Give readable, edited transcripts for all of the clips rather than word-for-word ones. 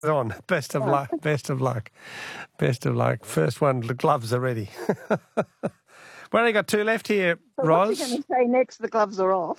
On. Best of luck. Best of luck. Best of luck. First one, the gloves are ready. We've only got two left here, So Ros. what's he going to say next? The gloves are off.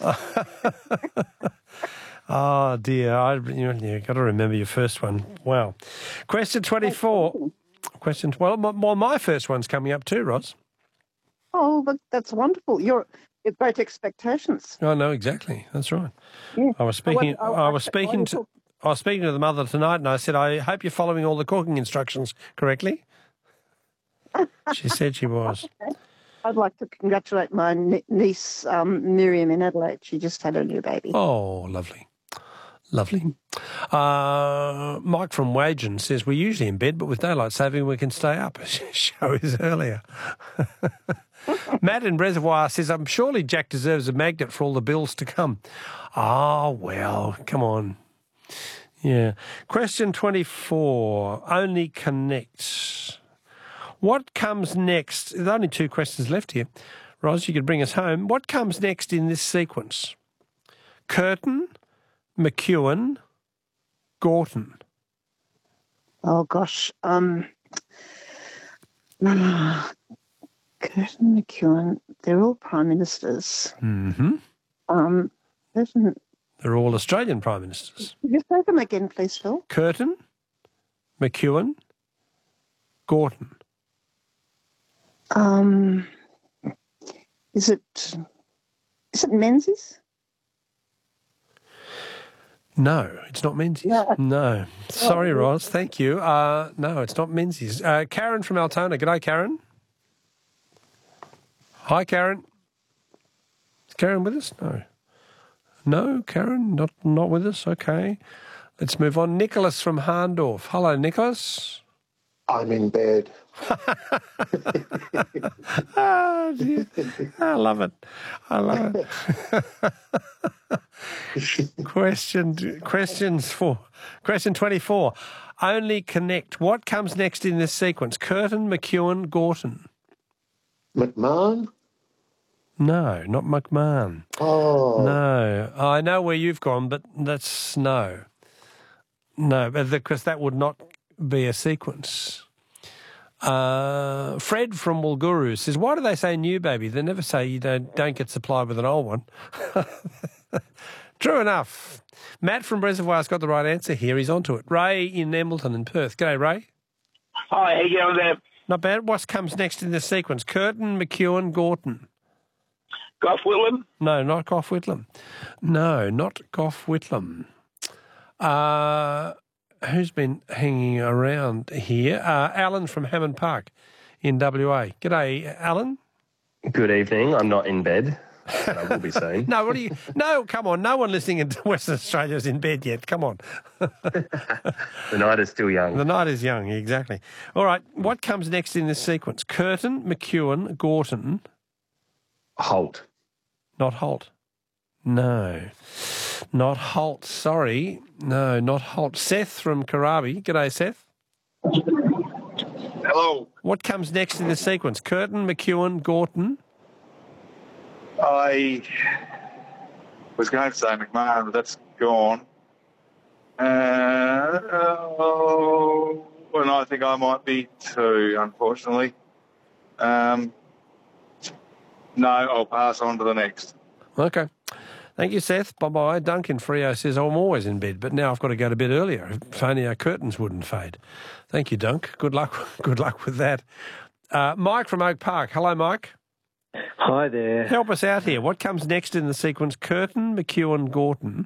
Oh, dear. You've got to remember your first one. Wow. Question 24. My first one's coming up too, Ros. Oh, but that's wonderful. You've great expectations. I know, exactly. That's right. Yeah. I was speaking to the mother tonight, and I said, I hope you're following all the cooking instructions correctly. She said she was. I'd like to congratulate my niece, Miriam, in Adelaide. She just had a new baby. Oh, lovely. Lovely. Mike from Wagen says, we're usually in bed, but with daylight saving, we can stay up. Show is earlier. Matt in Reservoir says, surely Jack deserves a magnet for all the bills to come. Oh, well, come on. Yeah. Question 24. Only connect. What comes next? There's only two questions left here. Ros, you could bring us home. What comes next in this sequence? Curtin, McEwen, Gorton. Oh, gosh. Curtin, McEwen, they're all Prime Ministers. Mm-hmm. Curtin, They're all Australian Prime Ministers. could you say them again, please, Phil? Curtin, McEwen, Gorton. Is it Menzies? No, it's not Menzies. No. Sorry, Ros. Thank you. No, it's not Menzies. Karen from Altona. G'day, Karen. Hi, Karen. Is Karen with us? No. No, Karen, not with us. Okay. Let's move on. Nicholas from Harndorf. Hello, Nicholas. I'm in bed. Oh, dear. I love it. I love it. Question 24. Only connect. What comes next in this sequence? Curtin, McEwen, Gorton. McMahon? No, not McMahon. Oh. No. I know where you've gone, but that's no. No, because that would not be a sequence. Fred from Walguru says, why do they say new baby? They never say you don't get supplied with an old one. True enough. Matt from Reservoir's got the right answer here. He's onto it. Ray in Embleton in Perth. G'day, Ray. Hi, how you going there? Not bad. What comes next in this sequence? Curtin, McEwen, Gorton. Gough Whitlam? No, not Gough Whitlam. No, not Gough Whitlam. Who's been hanging around here? Alan from Hammond Park in WA. G'day, Alan. Good evening. I'm not in bed, but I will be soon. No, come on. No one listening in Western Australia is in bed yet. Come on. The night is still young. The night is young, exactly. All right, what comes next in this sequence? Curtin, McEwen, Gorton. Holt. Not Holt. No. Not Holt, sorry. No, not Holt. Seth from Karabi. G'day, Seth. Hello. What comes next in the sequence? Curtin, McEwen, Gorton. I was going to say McMahon, but that's gone. And I think I might be too, unfortunately. No, I'll pass on to the next. Okay. Thank you, Seth. Bye-bye. Duncan Frio says, I'm always in bed, but now I've got to go to bed earlier if only our curtains wouldn't fade. Thank you, Dunk. Good luck with that. Mike from Oak Park. Hello, Mike. Hi there. Help us out here. What comes next in the sequence? Curtin, McEwen, Gorton.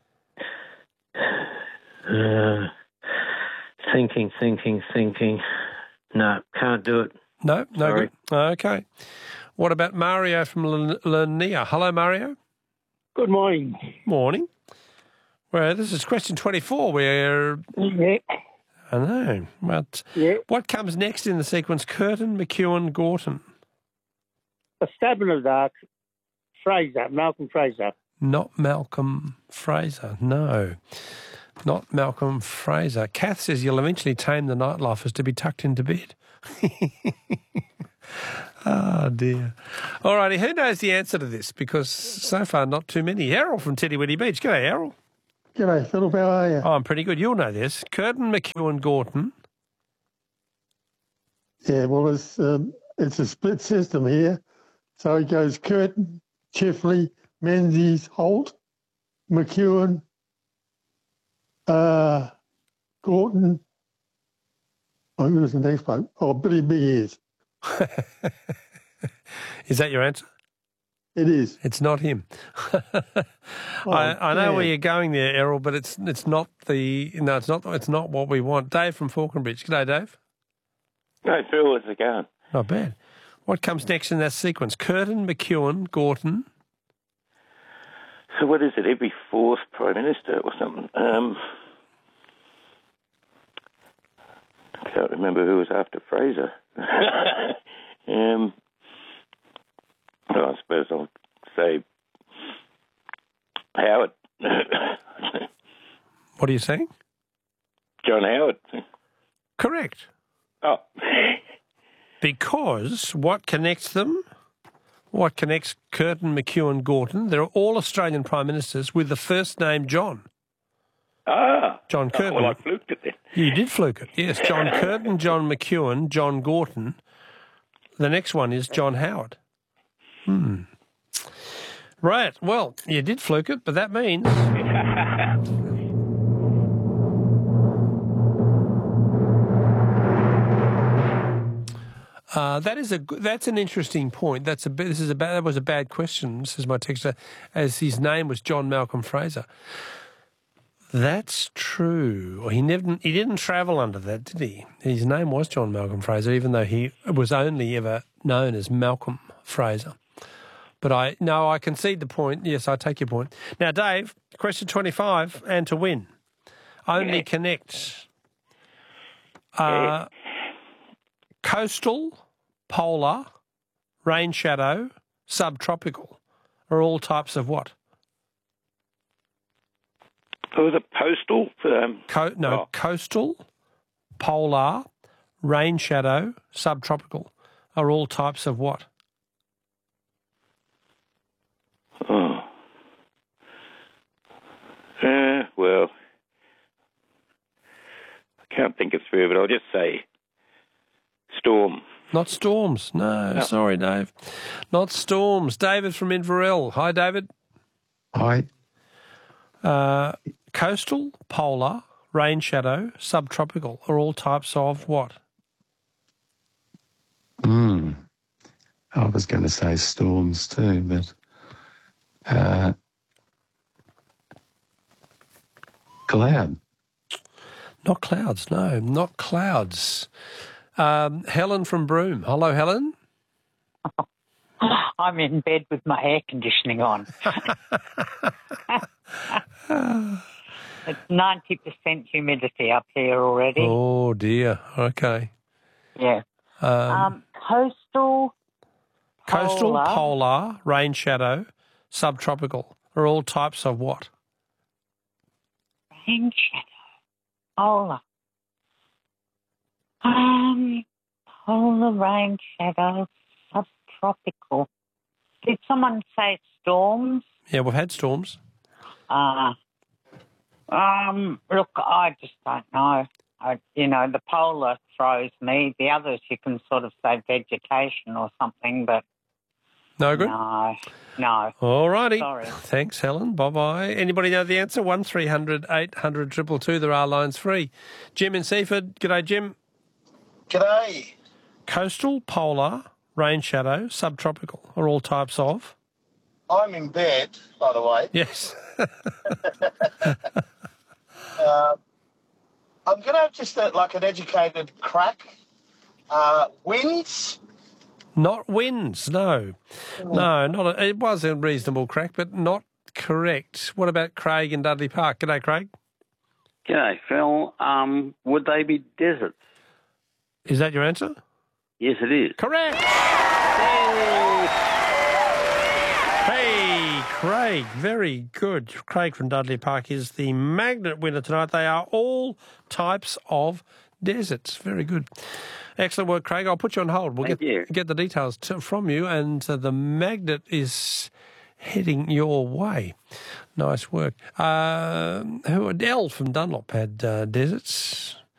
Thinking. No, can't do it. No Sorry. Good. Okay. What about Mario from Lania? Hello, Mario. Good morning. Morning. Well, this is question 24. Where I know. But what comes next in the sequence? Curtin, McEwen, Gorton. A stab in the dark. Fraser, Malcolm Fraser. Not Malcolm Fraser. No. Not Malcolm Fraser. Kath says you'll eventually tame the nightlifers to be tucked into bed. Oh, dear. All righty, who knows the answer to this? Because so far not too many. Errol from Teddy Whitty Beach. G'day, Errol. G'day, Philip. How are you? Oh, I'm pretty good. You'll know this. Curtin, McEwen, Gorton. Yeah, well, it's a split system here. So it goes Curtin, Chifley, Menzies, Holt, McEwen, Gorton. Oh, who was the next bloke? Oh, Billy Big Ears. Is that your answer? It is. It's not him. I know where you're going there, Errol, but it's not it's not what we want. Dave from Falconbridge. G'day, Dave. No, Phil, how's it going? Not bad. What comes next in that sequence? Curtin, McEwen, Gorton. So what is it, every fourth Prime Minister or something? I can't remember who was after Fraser. I suppose I'll say Howard. What are you saying? John Howard. Correct. Oh. Because what connects them? What connects Curtin, McEwen, Gorton? They're all Australian Prime Ministers with the first name John. Ah. John Curtin. Well, I fluked it then. You did fluke it, yes. John Curtin, John McEwen, John Gorton. The next one is John Howard. Right, well, you did fluke it, but that means... that's an interesting point. That was a bad question. This is my texter, as his name was John Malcolm Fraser. That's true. He didn't travel under that, did he? His name was John Malcolm Fraser, even though he was only ever known as Malcolm Fraser. But I concede the point. Yes, I take your point. Now, Dave, question 25, and to win, only connect coastal, polar, rain shadow, subtropical are all types of what? Who was it, postal? Coastal, polar, rain shadow, subtropical are all types of what? Oh. Well, I can't think it through, but I'll just say storm. Not storms. No, sorry, Dave. Not storms. David from Inverell. Hi, David. Hi. Coastal, polar, rain shadow, subtropical are all types of what? I was going to say storms too, but cloud. Not clouds, no, not clouds. Helen from Broome. Hello, Helen. I'm in bed with my air conditioning on. It's 90% humidity up here already. Oh, dear. Okay. Yeah. Coastal, polar, rain shadow, subtropical are all types of what? Rain shadow, polar. Polar, rain shadow, subtropical. Did someone say storms? Yeah, we've had storms. Look, I just don't know. The polar throws me. The others you can sort of say vegetation or something, but... No good? No. All righty. Sorry. Thanks, Helen. Bye-bye. Anybody know the answer? 1300 800 222. There are lines free. Jim in Seaford. G'day, Jim. G'day. Coastal, polar, rain shadow, subtropical are all types of... I'm in bed, by the way. Yes. I'm going to have just like an educated crack. Winds? Not winds, no. No, it was a reasonable crack, but not correct. What about Craig in Dudley Park? G'day, Craig. G'day, Phil. Would they be deserts? Is that your answer? Yes, it is. Correct! Hey, Craig, very good. Craig from Dudley Park is the magnet winner tonight. They are all types of deserts. Very good. Excellent work, Craig. I'll put you on hold. We'll get the details from you. And the magnet is heading your way. Nice work. Who Adele from Dunlop had deserts.